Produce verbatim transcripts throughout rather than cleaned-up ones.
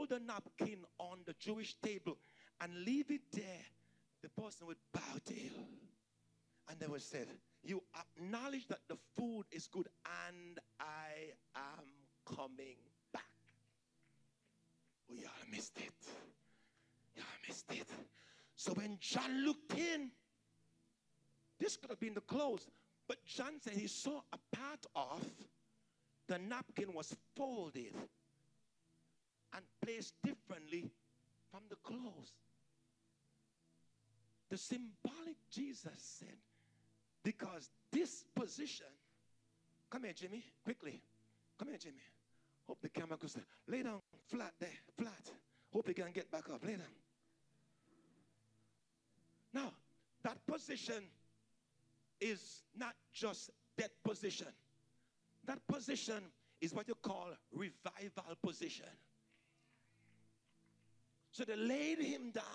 fold a napkin on the Jewish table and leave it there, the person would bow to you. And they would say, you acknowledge that the food is good and I am coming back. Oh, y'all missed it. Y'all missed it. So when John looked in, this could have been the clothes, but John said he saw a part of the napkin was folded and placed differently from the clothes. The symbolic Jesus said, because this position, come here, Jimmy, quickly. Come here, Jimmy. Hope the camera goes there. Lay down flat there, flat. Hope you can get back up. Lay down. Now, that position is not just that position. That position is what you call revival position. So they laid him down.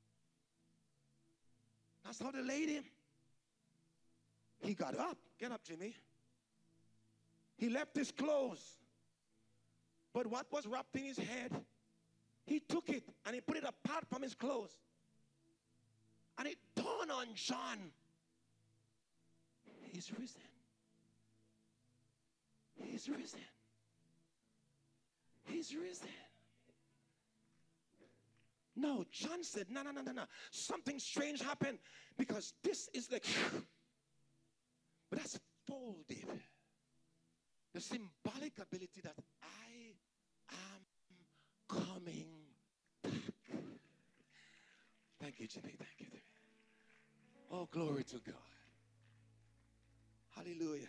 That's how they laid him. He got up. Get up, Jimmy. He left his clothes. But what was wrapped in his head, he took it and he put it apart from his clothes. And it dawned on John. He's risen. He's risen. He's risen. No, John said, no, no, no, no, no. Something strange happened because this is like, but that's folded. The symbolic ability that I am coming back. Thank you, Jimmy. Thank you. Oh, glory to God. Hallelujah.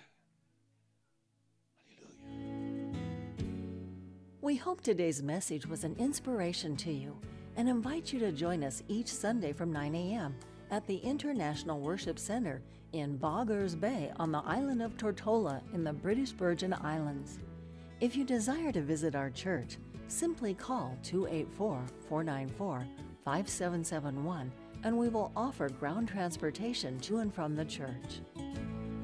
Hallelujah. We hope today's message was an inspiration to you and invite you to join us each Sunday from nine a m at the International Worship Center in Boggers Bay on the island of Tortola in the British Virgin Islands. If you desire to visit our church, simply call two eight four, four nine four, five seven seven one and we will offer ground transportation to and from the church.